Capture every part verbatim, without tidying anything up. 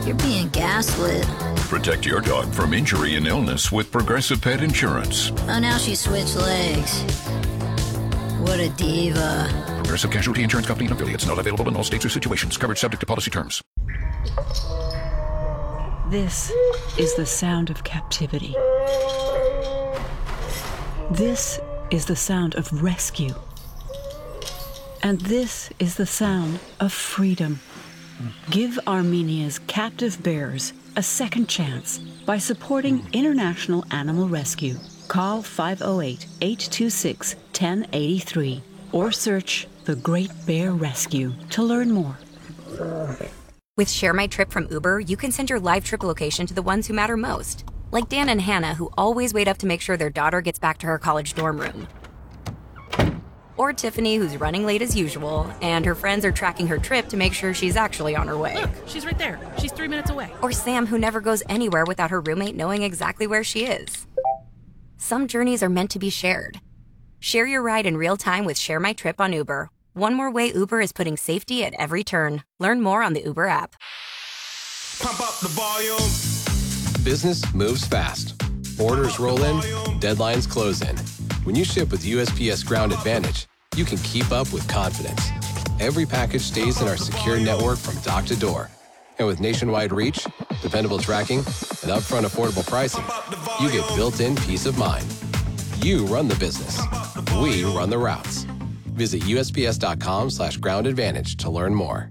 You're being gaslit. Protect your dog from injury and illness with Progressive Pet Insurance. Oh, now she switched legs. What a diva. Progressive Casualty Insurance Company and affiliates. Not available in all states or situations. Coverage subject to policy terms. This is the sound of captivity. This is the sound of rescue. And this is the sound of freedom. Give Armenia's captive bears a second chance by supporting International Animal Rescue. Call five oh eight, eight two six, one oh eight three or search The Great Bear Rescue to learn more. With Share My Trip from Uber, you can send your live trip location to the ones who matter most. Like Dan and Hannah, who always wait up to make sure their daughter gets back to her college dorm room. Or Tiffany, who's running late as usual, and her friends are tracking her trip to make sure she's actually on her way. Look, she's right there. She's three minutes away. Or Sam, who never goes anywhere without her roommate knowing exactly where she is. Some journeys are meant to be shared. Share your ride in real time with Share My Trip on Uber. One more way Uber is putting safety at every turn. Learn more on the Uber app. Pump up the volume. Business moves fast. Orders roll in, deadlines close in. When you ship with U S P S Ground Advantage, you can keep up with confidence. Every package stays in our secure network from dock to door. And with nationwide reach, dependable tracking, and upfront affordable pricing, you get built-in peace of mind. You run the business. We run the routes. Visit usps.com slash ground advantage to learn more.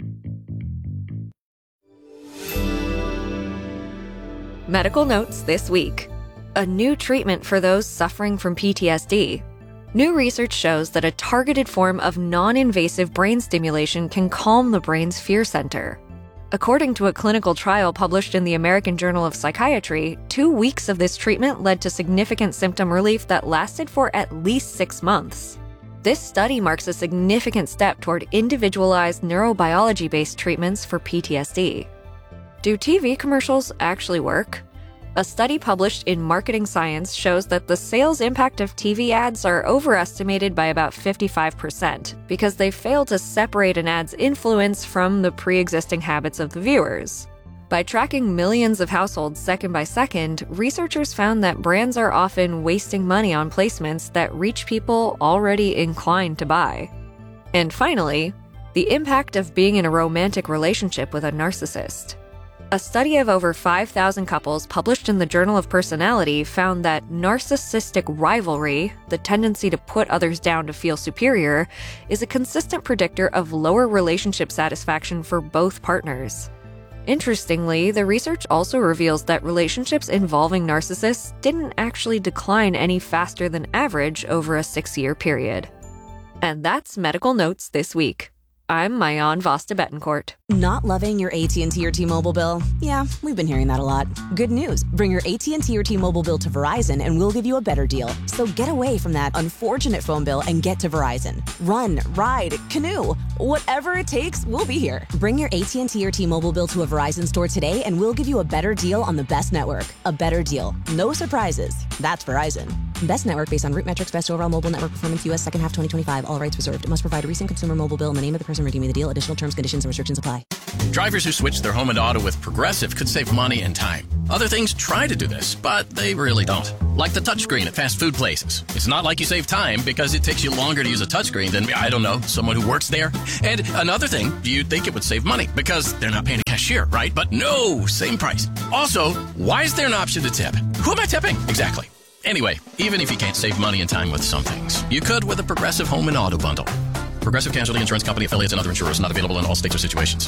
Medical notes this week. A new treatment for those suffering from P T S D. New research shows that a targeted form of non-invasive brain stimulation can calm the brain's fear center. According to a clinical trial published in the American Journal of Psychiatry, two weeks of this treatment led to significant symptom relief that lasted for at least six months. This study marks a significant step toward individualized neurobiology-based treatments for P T S D. Do T V commercials actually work? A study published in Marketing Science shows that the sales impact of T V ads are overestimated by about fifty-five percent because they fail to separate an ad's influence from the pre-existing habits of the viewers. By tracking millions of households second by second, researchers found that brands are often wasting money on placements that reach people already inclined to buy. And finally, the impact of being in a romantic relationship with a narcissist. A study of over five thousand couples published in the Journal of Personality found that narcissistic rivalry, the tendency to put others down to feel superior, is a consistent predictor of lower relationship satisfaction for both partners. Interestingly, the research also reveals that relationships involving narcissists didn't actually decline any faster than average over a six-year period. And that's Medical Notes this week. I'm Mayan Vasta Betancourt. Not loving your A T and T or T-Mobile bill? Yeah, we've been hearing that a lot. Good news. Bring your A T and T or T-Mobile bill to Verizon and we'll give you a better deal. So get away from that unfortunate phone bill and get to Verizon. Run, ride, canoe. Whatever it takes, we'll be here. Bring your A T and T or T-Mobile bill to a Verizon store today and we'll give you a better deal on the best network. A better deal. No surprises. That's Verizon. Best network based on root metrics, best overall mobile network performance, U S second half twenty twenty-five. All rights reserved. It must provide a recent consumer mobile bill and the name of the person redeeming the deal. Additional terms, conditions, and restrictions apply. Drivers who switch their home and auto with Progressive could save money and time. Other things try to do this, but they really don't. Like the touchscreen at fast food places. It's not like you save time because it takes you longer to use a touchscreen than, I don't know, someone who works there. And another thing, you'd think it would save money because they're not paying a cashier, right? But no, same price. Also, why is there an option to tip? Who am I tipping? Exactly. Anyway, even if you can't save money and time with some things, you could with a Progressive Home and Auto Bundle. Progressive Casualty Insurance Company, affiliates, and other insurers. Not available in all states or situations.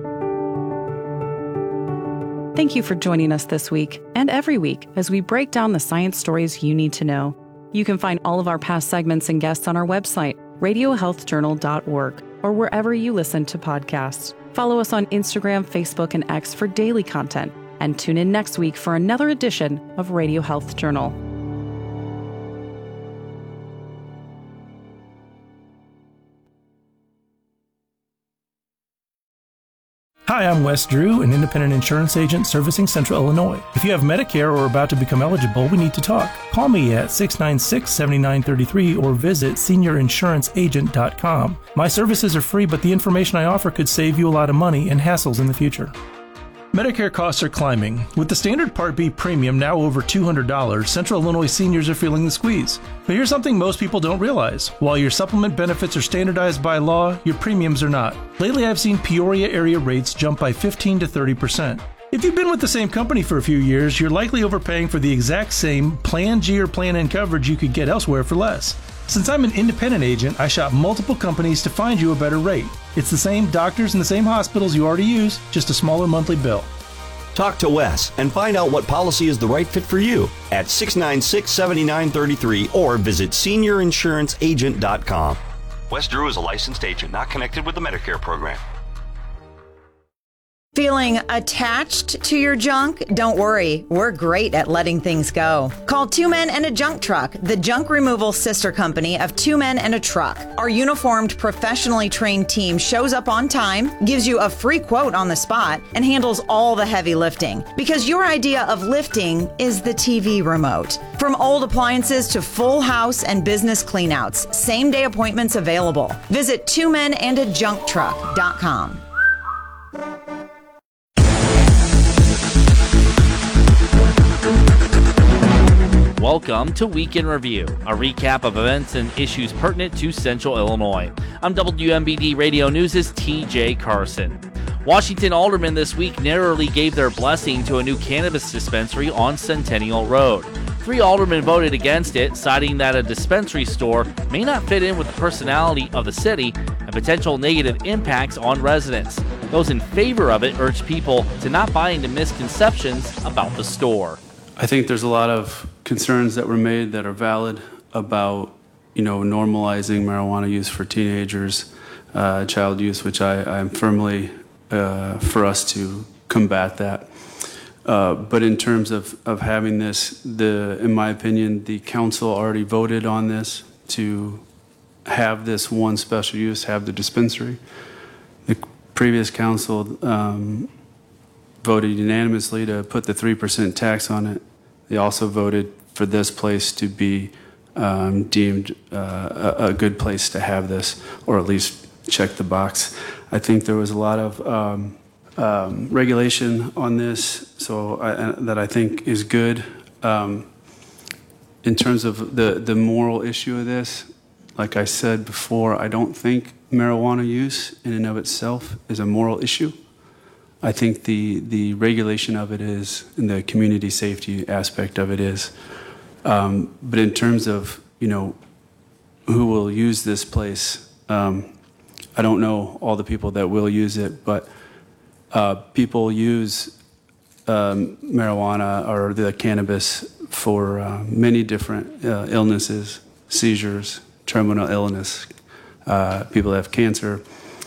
Thank you for joining us this week and every week as we break down the science stories you need to know. You can find all of our past segments and guests on our website, radio health journal dot org, or wherever you listen to podcasts. Follow us on Instagram, Facebook, and X for daily content. And tune in next week for another edition of Radio Health Journal. Hi, I'm Wes Drew, an independent insurance agent servicing Central Illinois. If you have Medicare or are about to become eligible, we need to talk. Call me at six nine six, seven nine three three or visit senior insurance agent dot com. My services are free, but the information I offer could save you a lot of money and hassles in the future. Medicare costs are climbing. With the standard Part B premium now over two hundred dollars, Central Illinois seniors are feeling the squeeze. But here's something most people don't realize. While your supplement benefits are standardized by law, your premiums are not. Lately, I've seen Peoria area rates jump by fifteen to thirty percent. If you've been with the same company for a few years, you're likely overpaying for the exact same Plan G or Plan N coverage you could get elsewhere for less. Since I'm an independent agent, I shop multiple companies to find you a better rate. It's the same doctors and the same hospitals you already use, just a smaller monthly bill. Talk to Wes and find out what policy is the right fit for you at six nine six, seven nine three three or visit senior insurance agent dot com. Wes Drew is a licensed agent not connected with the Medicare program. Feeling attached to your junk? Don't worry, we're great at letting things go. Call Two Men and a Junk Truck, the junk removal sister company of Two Men and a Truck. Our uniformed, professionally trained team shows up on time, gives you a free quote on the spot, and handles all the heavy lifting. Because your idea of lifting is the T V remote. From old appliances to full house and business cleanouts, same day appointments available. Visit two men and a junk truck dot com. Welcome to Week in Review, a recap of events and issues pertinent to Central Illinois. I'm W M B D Radio News' T J Carson. Washington aldermen this week narrowly gave their blessing to a new cannabis dispensary on Centennial Road. Three aldermen voted against it, citing that a dispensary store may not fit in with the personality of the city and potential negative impacts on residents. Those in favor of it urged people to not buy into misconceptions about the store. I think there's a lot of concerns that were made that are valid about, you know, normalizing marijuana use for teenagers, uh, child use, which I, I'm firmly uh, for us to combat that. Uh, but in terms of, of having this, the in my opinion, the council already voted on this to have this one special use, have the dispensary. The previous council um, voted unanimously to put the three percent tax on it. They also voted for this place to be um, deemed uh, a, a good place to have this, or at least check the box. I think there was a lot of um, um, regulation on this, so I, that I think is good. Um, in terms of the, the moral issue of this, like I said before, I don't think marijuana use in and of itself is a moral issue. I think the, the regulation of it is, and the community safety aspect of it is. Um, but in terms of, you know, who will use this place, um, I don't know all the people that will use it, but uh, people use um, marijuana or the cannabis for uh, many different uh, illnesses, seizures, terminal illness, uh, people that have cancer,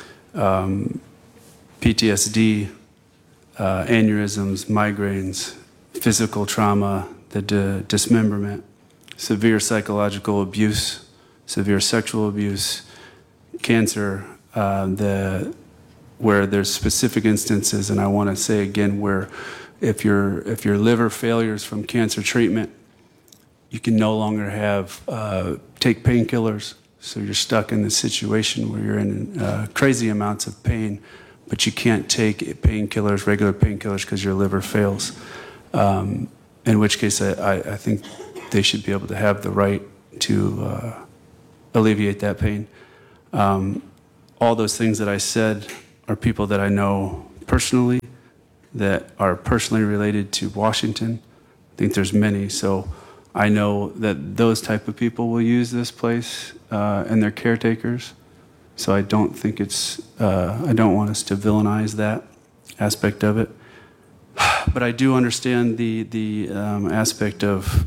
um, P T S D, Uh, aneurysms, migraines, physical trauma, the d- dismemberment, severe psychological abuse, severe sexual abuse, cancer, uh, the where there's specific instances, and I want to say again, where if your if your liver failures from cancer treatment, you can no longer have uh, take painkillers, so you're stuck in this situation where you're in uh, crazy amounts of pain. But you can't take painkillers, regular painkillers, because your liver fails. Um, in which case, I, I think they should be able to have the right to uh, alleviate that pain. Um, all those things that I said are people that I know personally, that are personally related to Washington. I think there's many, so I know that those type of people will use this place uh, and their caretakers. So I don't think it's, uh, I don't want us to villainize that aspect of it. But I do understand the, the um, aspect of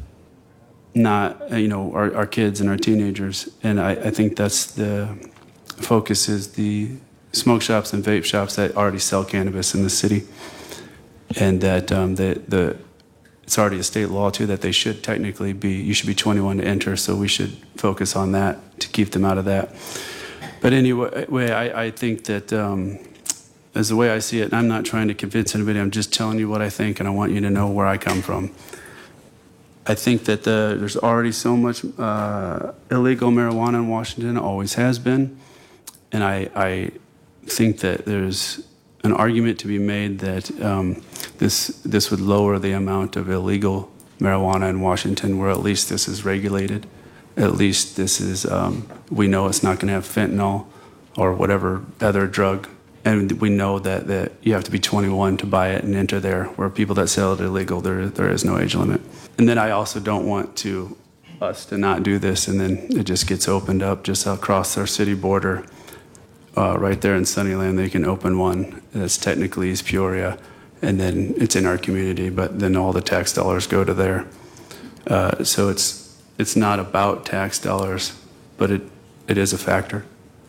not, you know, our, our kids and our teenagers. And I, I think that's the focus is the smoke shops and vape shops that already sell cannabis in the city. And that um, the, the, it's already a state law too that they should technically be, you should be twenty-one to enter. So we should focus on that to keep them out of that. But anyway, I, I think that um, as the way I see it, and I'm not trying to convince anybody, I'm just telling you what I think, and I want you to know where I come from. I think that the, there's already so much uh, illegal marijuana in Washington, always has been, and I, I think that there's an argument to be made that um, this this would lower the amount of illegal marijuana in Washington, where at least this is regulated. At least this is, um, we know it's not going to have fentanyl or whatever other drug. And we know that, that you have to be twenty-one to buy it and enter there, where people that sell it illegal, there there is no age limit. And then I also don't want to us to not do this, and then it just gets opened up just across our city border. Uh, right there in Sunnyland, they can open one that's technically East Peoria, and then it's in our community, but then all the tax dollars go to there. Uh, so it's it's not about tax dollars, but it, it is a factor.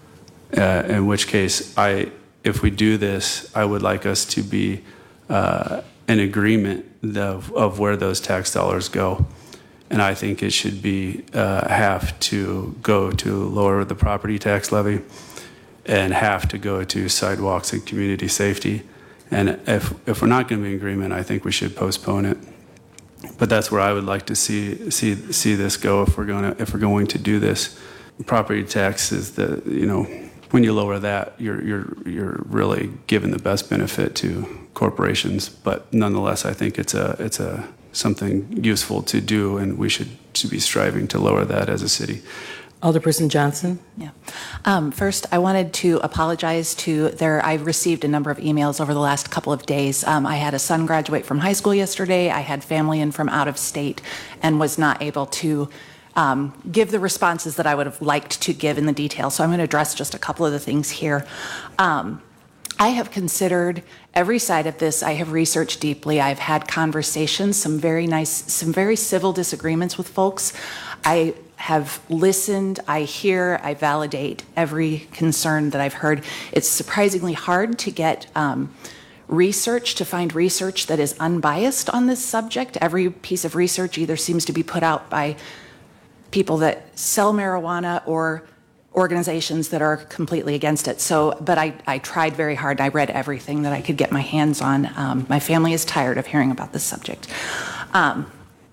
Uh, in which case, I if we do this, I would like us to be uh, in agreement of, of where those tax dollars go. And I think it should be uh, half to go to lower the property tax levy and half to go to sidewalks and community safety. And if if we're not going to be in agreement, I think we should postpone it. But that's where I would like to see see see this go if we're going to if we're going to do this. Property tax is the, you know, when you lower that, you're you're you're really giving the best benefit to corporations. But nonetheless, I think it's a it's a something useful to do, and we should, should be striving to lower that as a city. Alderperson Johnson. Yeah. Um, first, I wanted to apologize to there. I've received a number of emails over the last couple of days. Um, I had a son graduate from high school yesterday. I had family in from out of state and was not able to um, give the responses that I would have liked to give in the detail. So I'm going to address just a couple of the things here. Um, I have considered every side of this. I have researched deeply. I've had conversations, some very nice, some very civil disagreements with folks. I have listened, I hear, I validate every concern that I've heard. It's surprisingly hard to get um, research, to find research that is unbiased on this subject. Every piece of research either seems to be put out by people that sell marijuana or organizations that are completely against it. So, but I, I tried very hard. I read everything that I could get my hands on. Um, my family is tired of hearing about this subject. Um,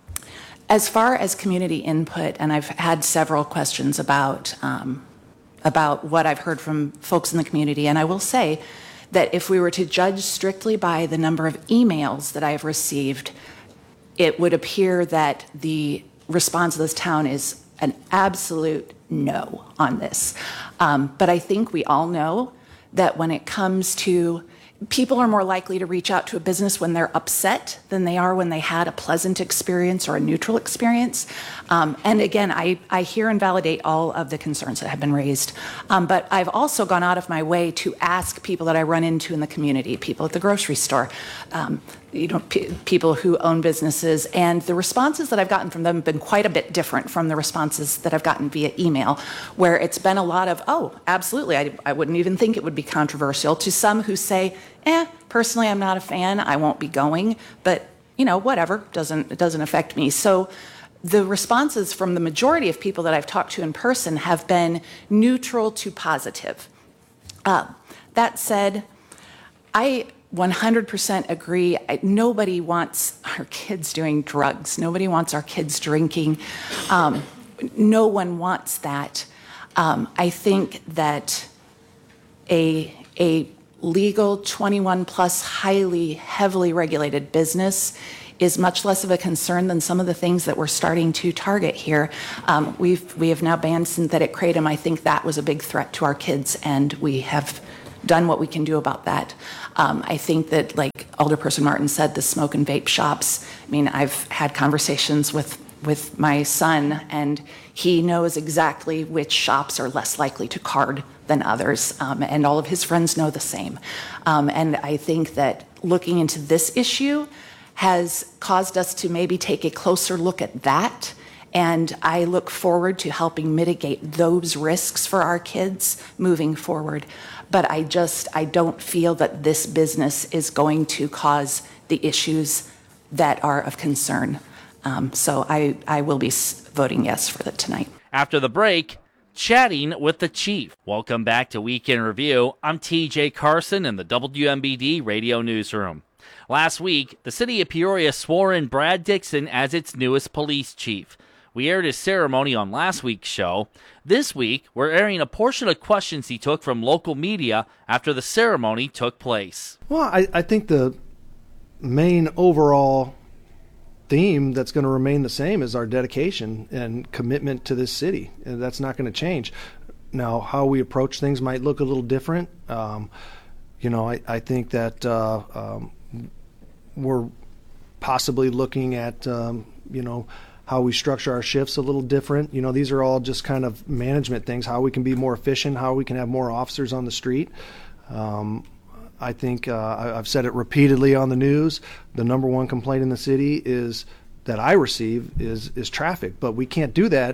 as far as community input, and I've had several questions about um, about what I've heard from folks in the community, and I will say that if we were to judge strictly by the number of emails that I have received, it would appear that the response of this town is an absolute no on this. Um, but I think we all know that when it comes to, people are more likely to reach out to a business when they're upset than they are when they had a pleasant experience or a neutral experience. Um, and again, I, I hear and validate all of the concerns that have been raised. Um, but I've also gone out of my way to ask people that I run into in the community, people at the grocery store, um, you know, p- people who own businesses, and the responses that I've gotten from them have been quite a bit different from the responses that I've gotten via email, where it's been a lot of, oh, absolutely, I, I wouldn't even think it would be controversial, to some who say, eh, personally, I'm not a fan, I won't be going, but, you know, whatever, doesn't, it doesn't affect me. So the responses from the majority of people that I've talked to in person have been neutral to positive. Uh, that said, I one hundred percent agree. I, nobody wants our kids doing drugs. Nobody wants our kids drinking. Um, no one wants that. Um, I think that a, a legal twenty-one plus highly, heavily regulated business is much less of a concern than some of the things that we're starting to target here. Um, we've, we have now banned synthetic kratom. I think that was a big threat to our kids, and we have done what we can do about that. Um, I think that, like Alderperson Martin said, the smoke and vape shops, I mean, I've had conversations with, with my son, and he knows exactly which shops are less likely to card than others, um, and all of his friends know the same. Um, and I think that looking into this issue has caused us to maybe take a closer look at that. And I look forward to helping mitigate those risks for our kids moving forward. But I just, I don't feel that this business is going to cause the issues that are of concern. Um, so I, I will be voting yes for that tonight. After the break, chatting with the chief. Welcome back to Week in Review. I'm T J Carson in the W M B D Radio Newsroom. Last week, the city of Peoria swore in Brad Dixon as its newest police chief. We aired his ceremony on last week's show. This week, we're airing a portion of questions he took from local media after the ceremony took place. Well, I, I think the main overall theme that's going to remain the same is our dedication and commitment to this city, and that's not going to change. Now, how we approach things might look a little different. Um, you know, I, I think that uh, um, we're possibly looking at, um, you know, how we structure our shifts a little different. You know, these are all just kind of management things, how we can be more efficient, how we can have more officers on the street. Um, I think uh, I've said it repeatedly on the news. The number one complaint in the city is that I receive is is traffic, but we can't do that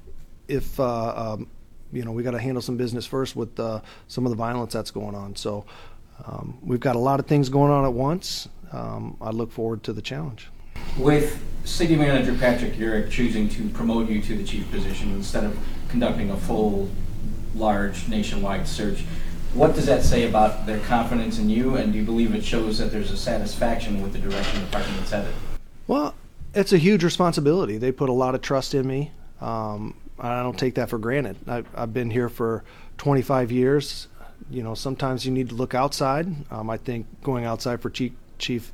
if uh, um, you know, we got to handle some business first with uh, some of the violence that's going on. So um, we've got a lot of things going on at once. Um, I look forward to the challenge. With City Manager Patrick Urick choosing to promote you to the chief position instead of conducting a full, large, nationwide search, what does that say about their confidence in you, and do you believe it shows that there's a satisfaction with the direction the department's headed? Well, it's a huge responsibility. They put a lot of trust in me. Um, I don't take that for granted. I've, I've been here for twenty-five years. You know, sometimes you need to look outside. Um, I think going outside for Chief, Chief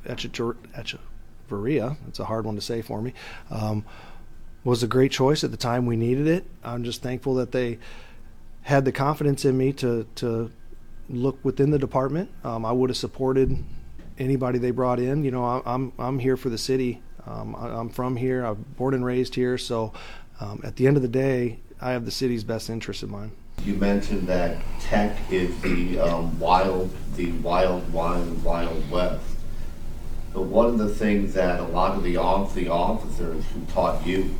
Echeverria, it's a hard one to say for me, um, was a great choice at the time we needed it. I'm just thankful that they had the confidence in me to, to look within the department. Um, I would have supported anybody they brought in. You know, I, I'm I'm here for the city. Um, I, I'm from here. I'm born and raised here. So um, at the end of the day, I have the city's best interest in mind. You mentioned that tech is the um, wild, the wild, wild, wild west. But one of the things that a lot of the off the officers who taught you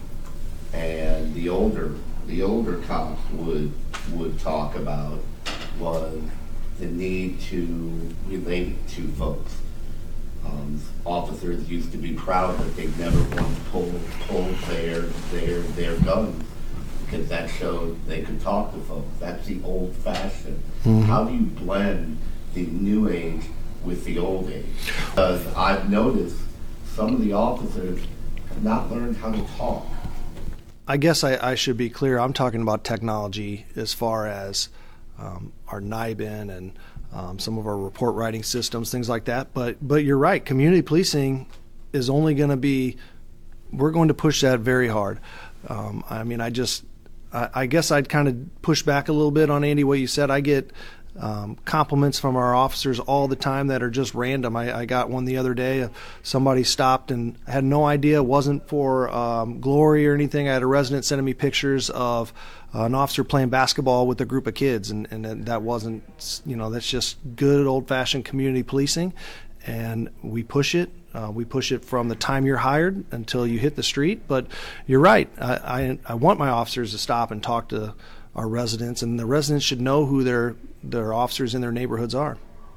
and the older the older cops would would talk about was the need to relate to folks. Um, officers used to be proud that they never once pulled pulled their their their guns because that showed they could talk to folks. That's the old fashioned. Mm-hmm. How do you blend the new age with the old age? Because I've noticed some of the officers have not learned how to talk. I guess I, I should be clear. I'm talking about technology as far as um, our NIBIN and um, some of our report writing systems, things like that. But but you're right. Community policing is only going to be. We're going to push that very hard. Um, I mean, I just. I, I guess I'd kind of push back a little bit on Andy what you said. I get um, compliments from our officers all the time that are just random. I, I got one the other day. Somebody stopped and I had no idea. It wasn't for um, glory or anything. I had a resident sending me pictures of uh, an officer playing basketball with a group of kids, and, and that wasn't, you know, that's just good old-fashioned community policing, and we push it. Uh, we push it from the time you're hired until you hit the street. But you're right. I, I, I want my officers to stop and talk to our residents, and the residents should know who their their officers in their neighborhoods are.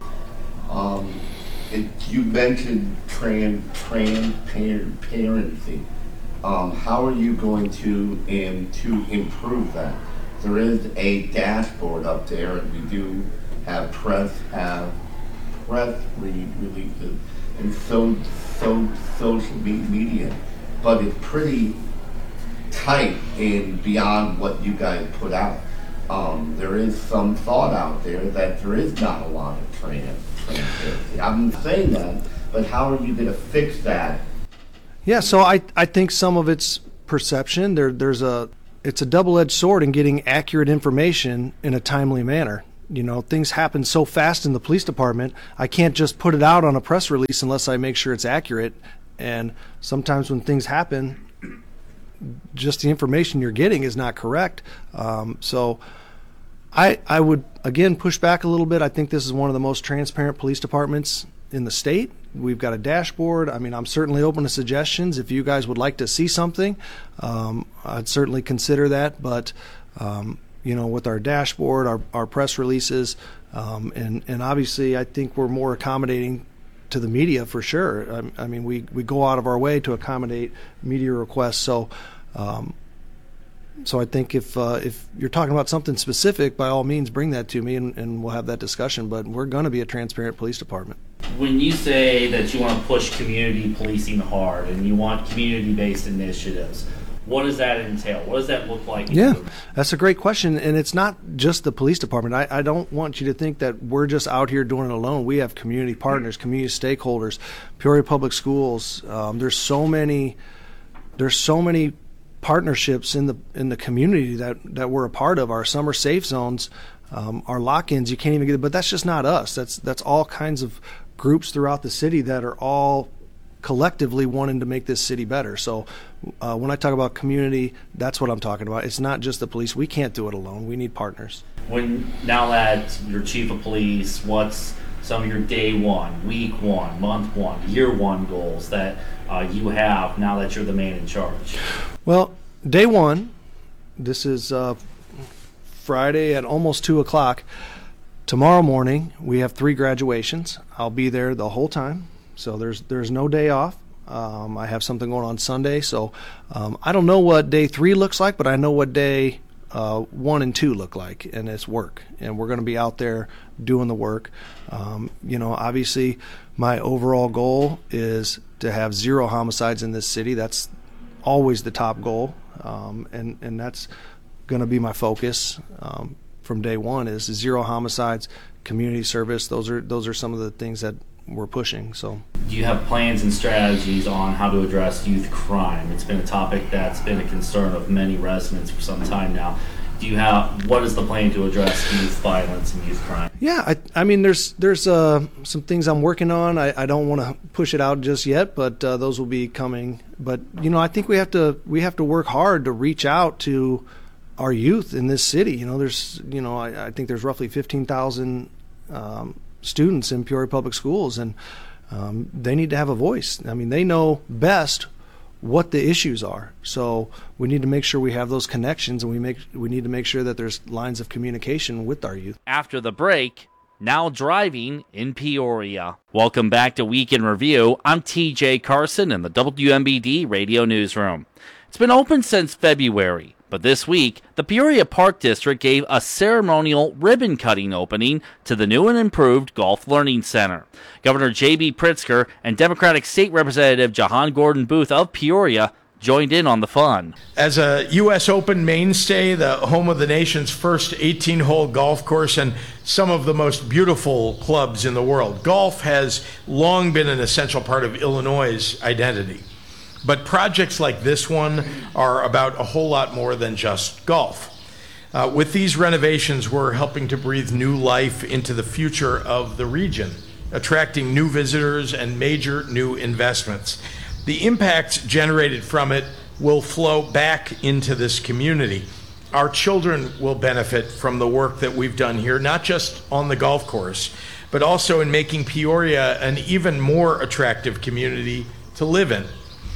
Um, it, you mentioned trans transparency. Um, how are you going to um, to improve that? There is a dashboard up there, and we do have press have press re- releases and so so social media, but it's pretty tight and beyond what you guys put out. Um, there is some thought out there that there is not a lot of trans transparency. I'm saying that, but how are you going to fix that? Yeah, so I I think some of it's perception. There there's a it's a double-edged sword in getting accurate information in a timely manner. You know, things happen so fast in the police department. I can't just put it out on a press release unless I make sure it's accurate. And sometimes when things happen, just the information you're getting is not correct. Um, so I I would, again, push back a little bit. I think this is one of the most transparent police departments in the state. We've got a dashboard. I mean, I'm certainly open to suggestions. If you guys would like to see something, um, I'd certainly consider that. But, um, you know, with our dashboard, our, our press releases, um, and, and obviously I think we're more accommodating to the media for sure. I, I mean, we, we go out of our way to accommodate media requests. So, um, so I think if uh, if you're talking about something specific, by all means, bring that to me, and, and we'll have that discussion. But we're going to be a transparent police department. When you say that you want to push community policing hard and you want community-based initiatives, What does that entail? What does that look like? Yeah, that's a great question. And it's not just the police department. I, I don't want you to think that we're just out here doing it alone. We have community partners, community stakeholders, Peoria Public Schools. Um, there's so many, there's so many partnerships in the in the community that, that we're a part of. Our summer safe zones, um, our lock-ins, you can't even get it. But that's just not us. That's that's all kinds of groups throughout the city that are all collectively wanting to make this city better. So uh, when I talk about community, that's what I'm talking about. It's not just the police. We can't do it alone. We need partners. When now that you're chief of police, what's some of your day one, week one, month one, year one goals that uh, you have now that you're the man in charge? Well, day one, this is uh, Friday at almost two o'clock. Tomorrow morning, we have three graduations. I'll be there the whole time. So there's there's no day off. Um, I have something going on Sunday. So um, I don't know what day three looks like, but I know what day uh, one and two look like, and it's work. And we're going to be out there doing the work. Um, you know, obviously, my overall goal is to have zero homicides in this city. That's always the top goal, um, and and that's going to be my focus um, from day one. Is zero homicides, community service. Those are those are some of the things that we're pushing. So, do you have plans and strategies on how to address youth crime? It's been a topic that's been a concern of many residents for some time now. Do you have what is the plan to address youth violence and youth crime? Yeah, I, I mean, there's there's uh, some things I'm working on. I, I don't want to push it out just yet, but uh, those will be coming. But you know, I think we have to we have to work hard to reach out to our youth in this city. You know, there's you know I, I think there's roughly fifteen thousand um, students in Peoria Public Schools, and um, they need to have a voice. I mean, they know best what the issues are. So we need to make sure we have those connections, and we make we need to make sure that there's lines of communication with our youth. After the break, now driving in Peoria. Welcome back to Week in Review. I'm T J Carson in the W M B D Radio Newsroom. It's been open since February. But this week, the Peoria Park District gave a ceremonial ribbon-cutting opening to the new and improved Golf Learning Center. Governor J B Pritzker and Democratic State Representative Jahan Gordon Booth of Peoria joined in on the fun. As a U S Open mainstay, the home of the nation's first eighteen-hole golf course and some of the most beautiful clubs in the world, golf has long been an essential part of Illinois' identity. But projects like this one are about a whole lot more than just golf. Uh, with these renovations, we're helping to breathe new life into the future of the region, attracting new visitors and major new investments. The impacts generated from it will flow back into this community. Our children will benefit from the work that we've done here, not just on the golf course, but also in making Peoria an even more attractive community to live in.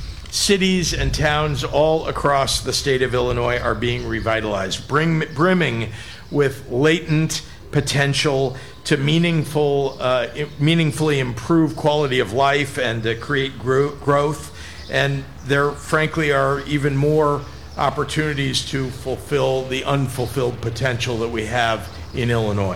Cities and towns all across the state of Illinois are being revitalized, bring, brimming with latent potential to meaningful, uh, meaningfully improve quality of life and to create gro- growth. And there, frankly, are even more opportunities to fulfill the unfulfilled potential that we have in Illinois.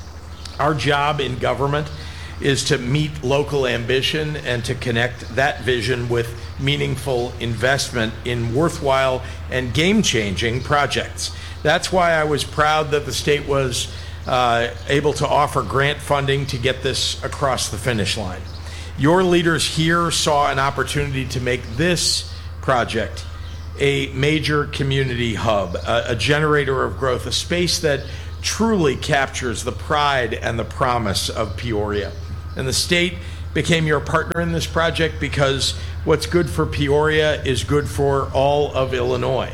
Our job in government is to meet local ambition and to connect that vision with meaningful investment in worthwhile and game-changing projects. That's why I was proud that the state was uh, able to offer grant funding to get this across the finish line. Your leaders here saw an opportunity to make this project a major community hub, a, a generator of growth, a space that truly captures the pride and the promise of Peoria. And the state became your partner in this project because what's good for Peoria is good for all of Illinois.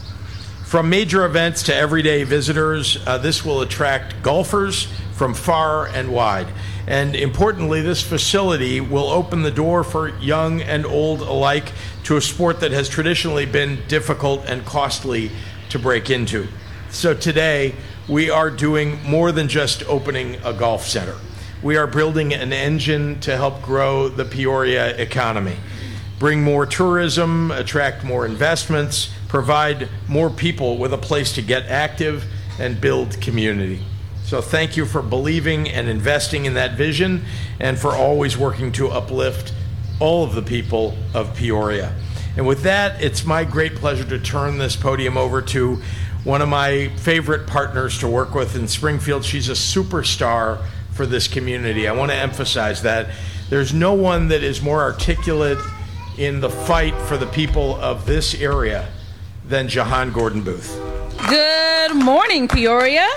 From major events to everyday visitors, uh, this will attract golfers from far and wide. And importantly, this facility will open the door for young and old alike to a sport that has traditionally been difficult and costly to break into. So today, we are doing more than just opening a golf center. We are building an engine to help grow the Peoria economy, bring more tourism, attract more investments, provide more people with a place to get active and build community. So thank you for believing and investing in that vision and for always working to uplift all of the people of Peoria. And with that, it's my great pleasure to turn this podium over to one of my favorite partners to work with in Springfield. She's a superstar for this community. I want to emphasize that. There's no one that is more articulate in the fight for the people of this area than Jahan Gordon Booth. Good morning, Peoria.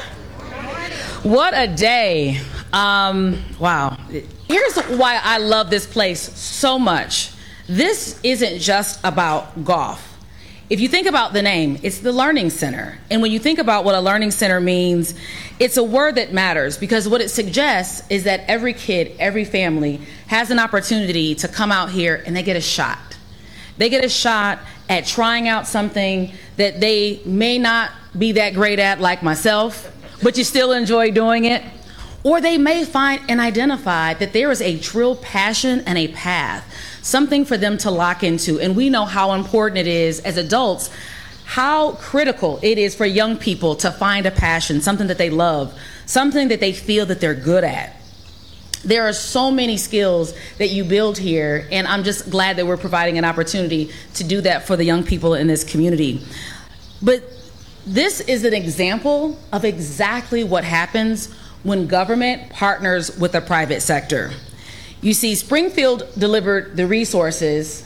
What a day. Um, wow. Here's why I love this place so much. This isn't just about golf. If you think about the name, it's the Learning Center. And when you think about what a learning center means, it's a word that matters, because what it suggests is that every kid, every family has an opportunity to come out here and they get a shot. They get a shot at trying out something that they may not be that great at, like myself, but you still enjoy doing it. Or they may find and identify that there is a true passion and a path, something for them to lock into. And we know how important it is as adults, how critical it is for young people to find a passion, something that they love, something that they feel that they're good at. There are so many skills that you build here, and I'm just glad that we're providing an opportunity to do that for the young people in this community. But this is an example of exactly what happens when government partners with the private sector. You see, Springfield delivered the resources,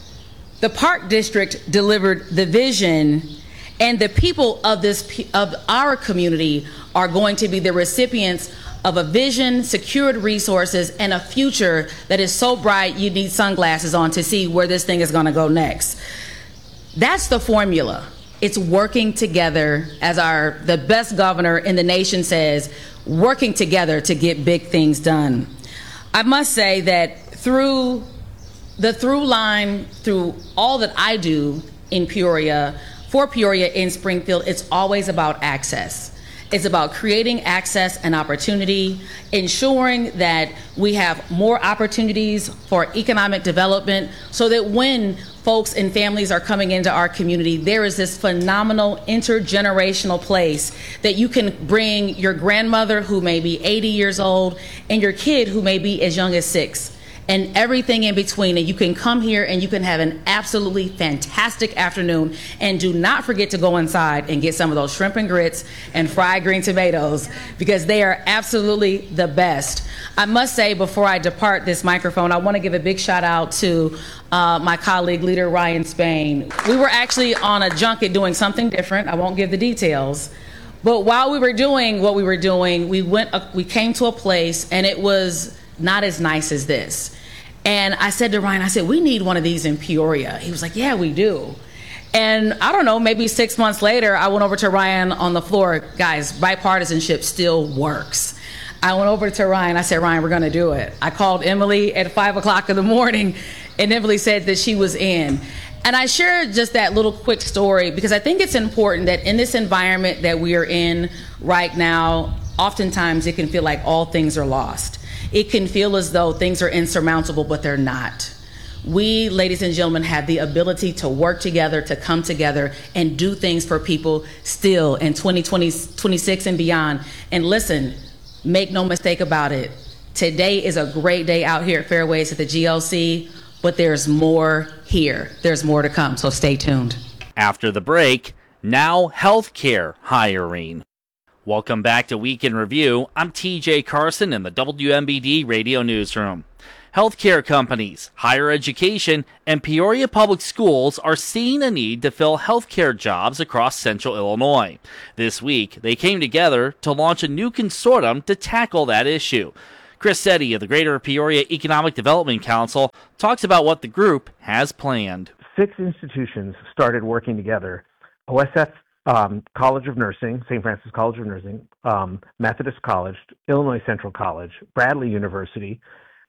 the Park District delivered the vision, and the people of this of our community are going to be the recipients of a vision, secured resources, and a future that is so bright you need sunglasses on to see where this thing is going to go next. That's the formula. It's working together, as our the best governor in the nation says, working together to get big things done. I must say that through the through line, through all that I do in Peoria, for Peoria in Springfield, it's always about access. It's about creating access and opportunity, ensuring that we have more opportunities for economic development, so that when folks and families are coming into our community, there is this phenomenal intergenerational place that you can bring your grandmother who may be eighty years old and your kid who may be as young as six, and everything in between. And you can come here and you can have an absolutely fantastic afternoon. And do not forget to go inside and get some of those shrimp and grits and fried green tomatoes, because they are absolutely the best. I must say, before I depart this microphone, I want to give a big shout out to uh, my colleague, Leader Ryan Spain. We were actually on a junket doing something different. I won't give the details. But while we were doing what we were doing, we went, uh, we came to a place and it was not as nice as this. And I said to Ryan, I said, we need one of these in Peoria. He was like, yeah, we do. And I don't know, maybe six months later, I went over to Ryan on the floor. Guys, bipartisanship still works. I went over to Ryan. I said, Ryan, we're going to do it. I called Emily at five o'clock in the morning, and Emily said that she was in. And I shared just that little quick story because I think it's important that in this environment that we are in right now, oftentimes it can feel like all things are lost. It can feel as though things are insurmountable, but they're not. We, ladies and gentlemen, have the ability to work together, to come together and do things for people still in twenty twenty, twenty-six and beyond. And listen, make no mistake about it. Today is a great day out here at Fairways at the G L C, but there's more here. There's more to come, so stay tuned. After the break, now healthcare hiring. Welcome back to Week in Review. I'm T J Carson in the W M B D Radio Newsroom. Healthcare companies, higher education, and Peoria Public Schools are seeing a need to fill healthcare jobs across central Illinois. This week, they came together to launch a new consortium to tackle that issue. Chris Setti of the Greater Peoria Economic Development Council talks about what the group has planned. Six institutions started working together. O S F Um, College of Nursing, Saint Francis College of Nursing, um, Methodist College, Illinois Central College, Bradley University,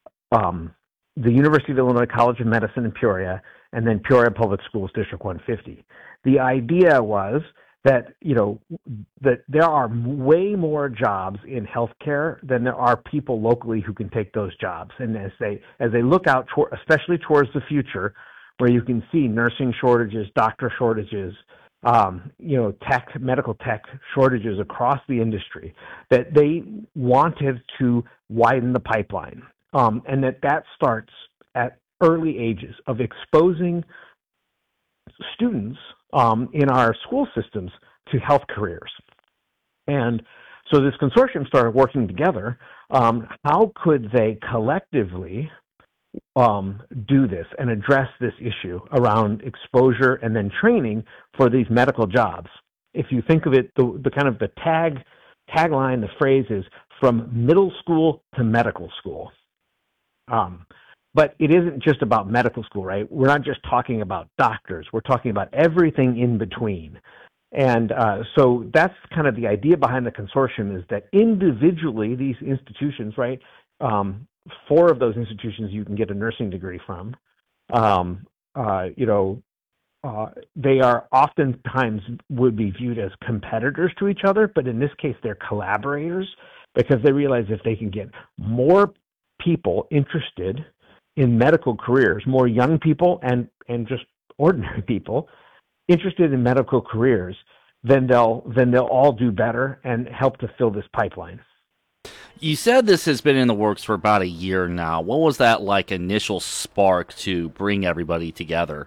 um, the University of Illinois College of Medicine in Peoria, and then Peoria Public Schools District one fifty. The idea was that, you know, that there are way more jobs in healthcare than there are people locally who can take those jobs. And as they as they look out, toward, especially towards the future, where you can see nursing shortages, doctor shortages, Um, you know, tech, medical tech shortages across the industry, that they wanted to widen the pipeline, um, and that that starts at early ages of exposing students um, in our school systems to health careers. And so this consortium started working together. Um, how could they collectively um, do this and address this issue around exposure and then training for these medical jobs? If you think of it, the, the kind of the tag tagline, the phrase is from middle school to medical school. Um, but it isn't just about medical school, right? We're not just talking about doctors. We're talking about everything in between. And uh, so that's kind of the idea behind the consortium, is that individually these institutions, right, um, four of those institutions you can get a nursing degree from, um, uh, you know, uh, they are oftentimes would be viewed as competitors to each other, but in this case they're collaborators, because they realize if they can get more people interested in medical careers, more young people and, and just ordinary people interested in medical careers, then they'll then they'll all do better and help to fill this pipeline. You said this has been in the works for about a year now. What was that like initial spark to bring everybody together?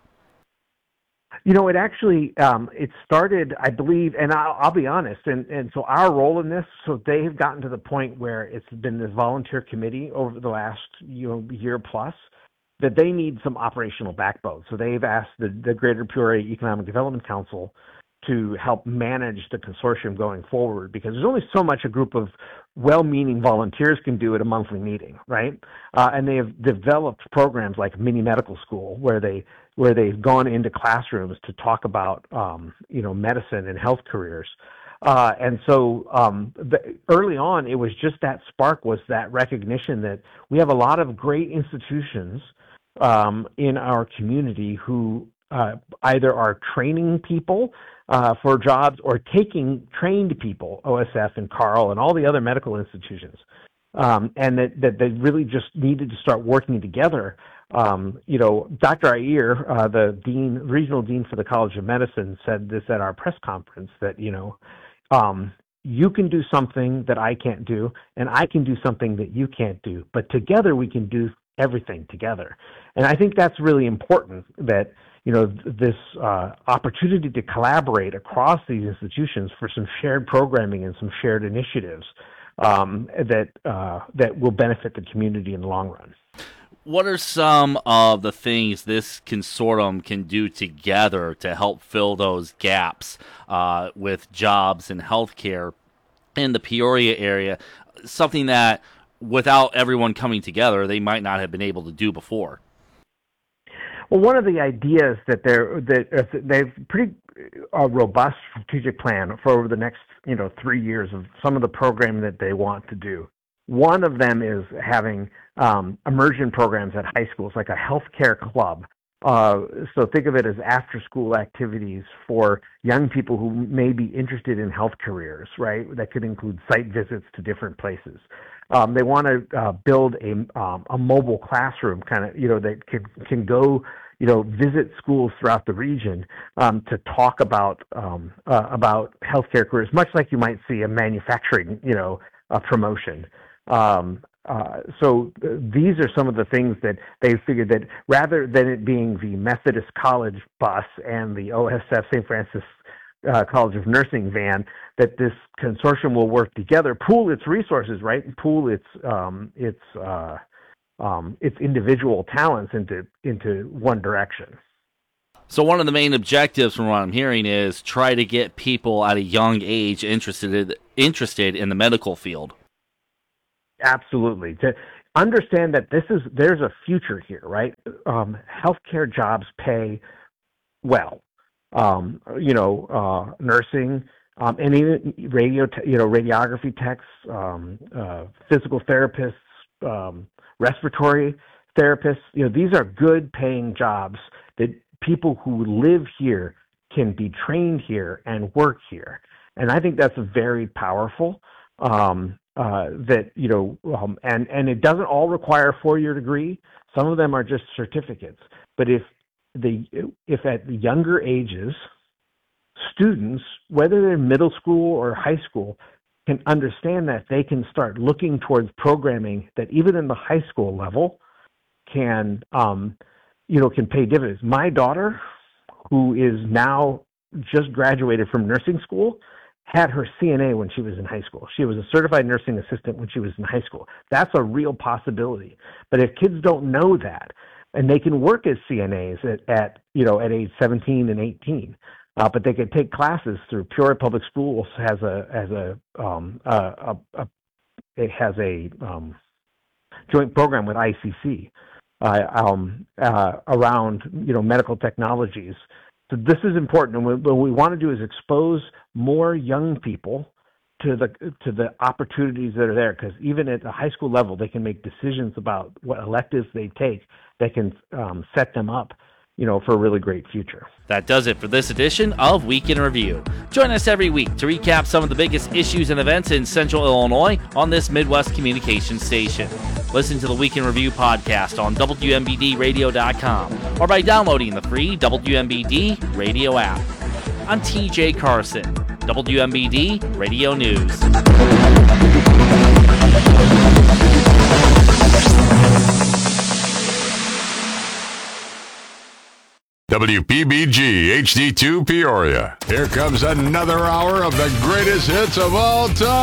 You know, it actually um, it started, I believe, and I'll, I'll be honest, and, and so our role in this, so they have gotten to the point where it's been this volunteer committee over the last you know year plus, that they need some operational backbone. So they've asked the, the Greater Peoria Economic Development Council to help manage the consortium going forward, because there's only so much a group of well-meaning volunteers can do at a monthly meeting, right? Uh, and they have developed programs like Mini Medical School, where they where they've gone into classrooms to talk about um, you know medicine and health careers. Uh, and so um, the, early on, it was just that spark, was that recognition that we have a lot of great institutions um, in our community who uh, either are training people uh, for jobs or taking trained people, O S F and Carle and all the other medical institutions, um, and that, that they really just needed to start working together. Um, you know, Doctor Iyer, uh, the dean, regional dean for the College of Medicine, said this at our press conference, that, you know, um, you can do something that I can't do, and I can do something that you can't do, but together we can do everything together. And I think that's really important, that, you know, th- this uh, opportunity to collaborate across these institutions for some shared programming and some shared initiatives um, that uh, that will benefit the community in the long run. What are some of the things this consortium can do together to help fill those gaps uh, with jobs and healthcare in the Peoria area? Something that, without everyone coming together, they might not have been able to do before. Well, one of the ideas that they're that uh, they've pretty uh, robust strategic plan for over the next you know three years of some of the programming that they want to do. One of them is having um, immersion programs at high schools, like a healthcare club. Uh, so think of it as after-school activities for young people who may be interested in health careers, right? That could include site visits to different places. Um, they want to uh, build a um, a mobile classroom, kind of, you know, that can can go, you know, visit schools throughout the region um, to talk about um, uh, about healthcare careers, much like you might see a manufacturing, you know, a promotion. Um, uh, so th- these are some of the things that they figured, that rather than it being the Methodist College bus and the O S F Saint Francis uh, College of Nursing van, that this consortium will work together, pool its resources, right, and pool its um, its uh, um, its individual talents into into one direction. So one of the main objectives, from what I'm hearing, is try to get people at a young age interested interested in the medical field. Absolutely. To understand that this is there's a future here, right? Um, healthcare jobs pay well. Um, you know, uh, nursing, um, and even radio, te- you know, radiography techs, um, uh, physical therapists, um, respiratory therapists. You know, these are good paying jobs that people who live here can be trained here and work here. And I think that's very powerful. Um, uh, that, you know, um, and, and it doesn't all require a four-year degree. Some of them are just certificates. But if the if at the younger ages, students, whether they're middle school or high school, can understand that they can start looking towards programming that even in the high school level can, um, you know, can pay dividends. My daughter, who is now just graduated from nursing school, had her C N A when she was in high school. She was a certified nursing assistant when she was in high school. That's a real possibility. But if kids don't know that, and they can work as C N As at, at you know at age seventeen and eighteen, uh, but they can take classes through Peoria Public Schools has a has a um a, a, a it has a um, joint program with I C C uh, um, uh, around you know medical technologies. So this is important, and what we want to do is expose more young people to the to the opportunities that are there. Because even at the high school level, they can make decisions about what electives they take that can um, set them up, you know, for a really great future. That does it for this edition of Week in Review. Join us every week to recap some of the biggest issues and events in Central Illinois on this Midwest communication station. Listen to the Week in Review podcast on W M B D radio dot com or by downloading the free W M B D radio app. I'm T J Carson, W M B D Radio News. W P B G H D two Peoria. Here comes another hour of the greatest hits of all time.